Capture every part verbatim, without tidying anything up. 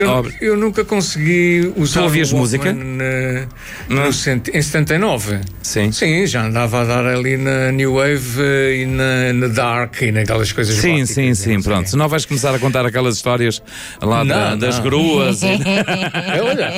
Eu, eu nunca consegui usar. Tu ouvias o música? Na, no cent... Em setenta e nove. Sim. Sim, já andava a dar ali na New Wave e na, na Dark e naquelas coisas. Sim, góticas, sim, sim, não pronto. Se não vais começar a contar aquelas histórias lá Não, da- não. das gruas, e É, olha,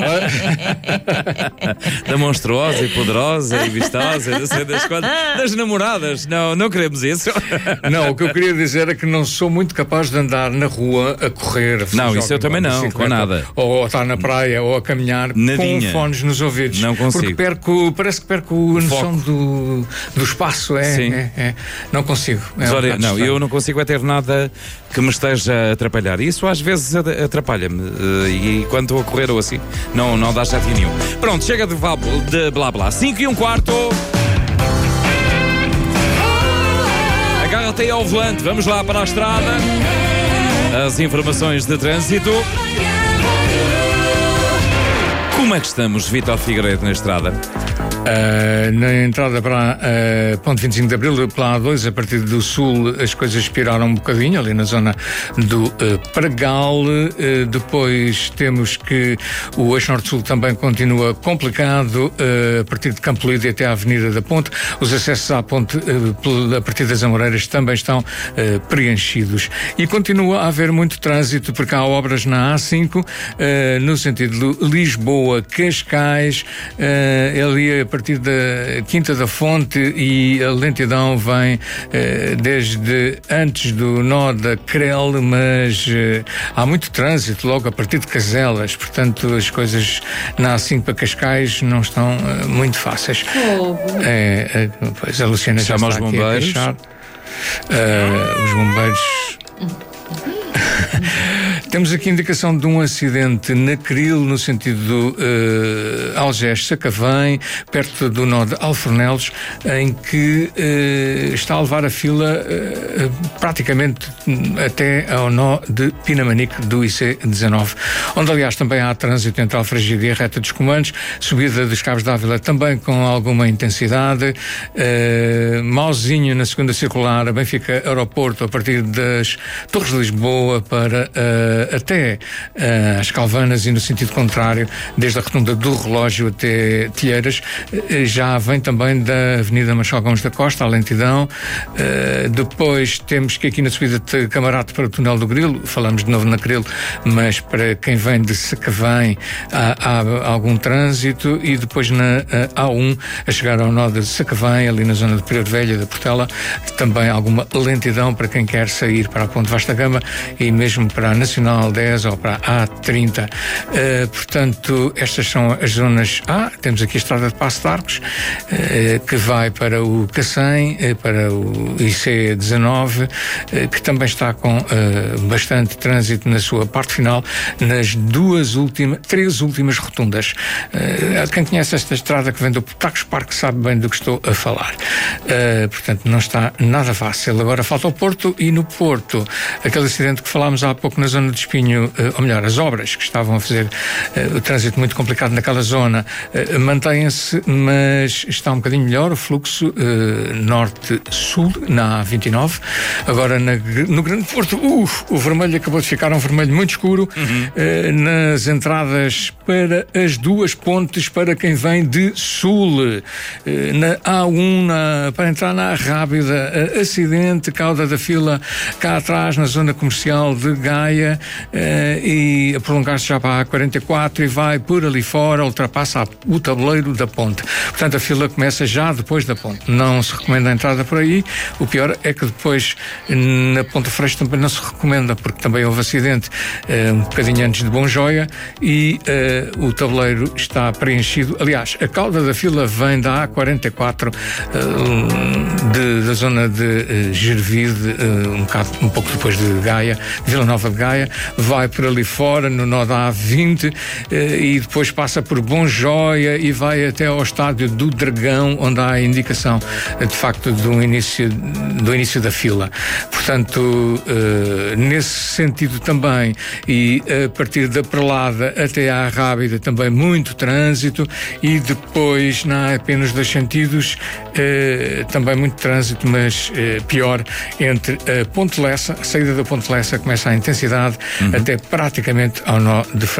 da monstruosa e poderosa e vistosa, não sei das quantas, das namoradas. Não, não queremos isso. não, o que eu queria dizer é que não sou muito capaz de andar na rua a correr. a fazer Não, isso jogging, eu também ou não, bicicleta, com nada. Ou a estar na praia ou a caminhar Nadinha. com fones nos ouvidos. Não consigo. Porque perco, parece que perco a noção do, do espaço. É, Sim. é, é. Não consigo. É Mas um olha, bocado não, estranho. eu não consigo é ter nada que me esteja a atrapalhar. Isso às vezes a- atrapalha-me. eh, E quando estou a correr ou assim, não, não dá jeito nenhum. Pronto, chega de, vá- de blá blá. cinco e um quarto. Agarra-te aí ao volante. Vamos lá para a estrada. As informações de trânsito. Como é que estamos, Vítor Figueiredo, na estrada? Uh, na entrada para uh, ponto vinte e cinco de Abril, pela A dois, a partir do sul, as coisas pioraram um bocadinho, ali na zona do uh, Pragal. Uh, depois temos que o eixo norte-sul também continua complicado, uh, a partir de Campo Lido até à Avenida da Ponte. Os acessos à ponte, uh, a partir das Amoreiras, também estão uh, preenchidos. E continua a haver muito trânsito, porque há obras na A cinco, uh, no sentido de Lisboa-Cascais, uh, ali a partir da Quinta da Fonte, e a lentidão vem eh, desde antes do nó da Crel, mas eh, há muito trânsito logo a partir de Caselas, portanto as coisas na A cinco para Cascais não estão eh, muito fáceis. É, é, pois a Luciana já Chama está os aqui a bombeiros. queixar. Eh, os bombeiros. Temos aqui indicação de um acidente na Cril, no sentido uh, Algés-Sacavém, perto do nó de Alfornelos, em que uh, está a levar a fila uh, praticamente até ao nó de Pinamanique do I C dezanove, onde aliás também há trânsito entre Alfragide e a reta dos Comandos, subida dos Cabos de Ávila também com alguma intensidade, uh, mauzinho na segunda circular, a Benfica Aeroporto, a partir das Torres de Lisboa para uh, até uh, as Calvanas, e no sentido contrário, desde a rotunda do Relógio até Telheiras, uh, já vem também da Avenida Machado Gomes da Costa, a lentidão. Uh, depois temos que aqui na subida de Camarate para o Túnel do Grilo, falamos de novo na Grilo, mas para quem vem de Sacavém há, há algum trânsito, e depois na uh, A um, a chegar ao nó de Sacavém, ali na zona de Pereira Velha, da Portela, também alguma lentidão para quem quer sair para a Ponte Vasta Gama e mesmo para a Nacional dez ou para a A trinta. Uh, portanto, estas são as zonas. Ah, temos aqui a estrada de Passo de Arcos, uh, que vai para o Cacém, uh, para o I C dezanove, uh, que também está com uh, bastante trânsito na sua parte final, nas duas últimas, três últimas rotundas. Uh, quem conhece esta estrada que vem do Tacos Parque sabe bem do que estou a falar. Uh, portanto, não está nada fácil. Agora falta o Porto, e no Porto, aquele acidente que falámos há pouco na zona de Espinho, ou melhor, as obras que estavam a fazer uh, o trânsito muito complicado naquela zona, uh, mantêm-se, mas está um bocadinho melhor o fluxo uh, norte-sul na A vinte e nove. Agora na, no Grande Porto, uh, o vermelho acabou de ficar um vermelho muito escuro, uhum. uh, nas entradas para as duas pontes para quem vem de sul, uh, na A um, na, para entrar na Rábida, uh, acidente, cauda da fila cá atrás na zona comercial de Gaia, uh, e a prolongar-se já para a A quarenta e quatro e vai por ali fora, ultrapassa o tabuleiro da ponte. Portanto, a fila começa já depois da ponte. Não se recomenda a entrada por aí. O pior é que depois na Ponta Freixo também não se recomenda, porque também houve acidente uh, um bocadinho antes de Bonjoia, e uh, o tabuleiro está preenchido. Aliás, a cauda da fila vem da A quarenta e quatro, uh, de, da zona de uh, Gervide, uh, um, bocado, um pouco depois de Gaia, Vila Nova de Gaia, vai por ali fora, no nó da A vinte, eh, e depois passa por Bonjoia e vai até ao estádio do Dragão, onde há a indicação, de facto, do início, do início da fila. Portanto, eh, nesse sentido também, e a partir da Prelada até à Rábida também muito trânsito, e depois, na apenas dois sentidos, eh, também muito trânsito, mas eh, pior, entre a Ponte Lessa, a saída da Ponte Lessa começa a intensidade, uhum. até praticamente ao nó de Fra